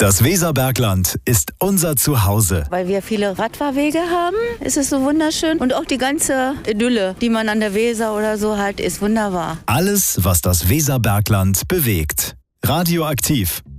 Das Weserbergland ist unser Zuhause. Weil wir viele Radfahrwege haben, ist es so wunderschön. Und auch die ganze Idylle, die man an der Weser oder so hat, ist wunderbar. Alles, was das Weserbergland bewegt. Radioaktiv.